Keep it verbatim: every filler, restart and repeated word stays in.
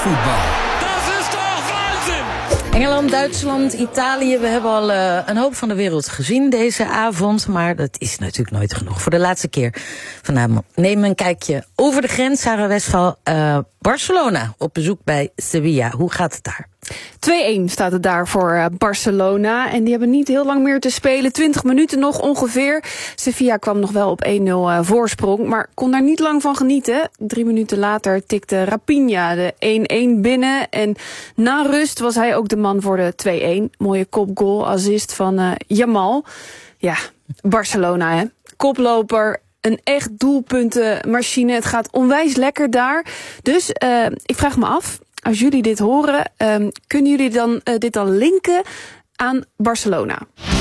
voetbal. Engeland, Duitsland, Italië. We hebben al uh, een hoop van de wereld gezien deze avond. Maar dat is natuurlijk nooit genoeg. Voor de laatste keer vanavond nemen we een kijkje over de grens. Sarah Westphal, uh, Barcelona op bezoek bij Sevilla. Hoe gaat het daar? twee-een staat het daar voor uh, Barcelona. En die hebben niet heel lang meer te spelen. twintig minuten nog ongeveer. Sevilla kwam nog wel op één nul uh, voorsprong. Maar kon daar niet lang van genieten. Drie minuten later tikte Raphinha de één-een binnen. En na rust was hij ook de man voor de twee-een. Mooie kopgoal, assist van uh, Yamal. Ja, Barcelona hè. Koploper. Een echt doelpuntenmachine. Het gaat onwijs lekker daar. Dus uh, ik vraag me af, als jullie dit horen, um, kunnen jullie dan uh, dit dan linken aan Barcelona?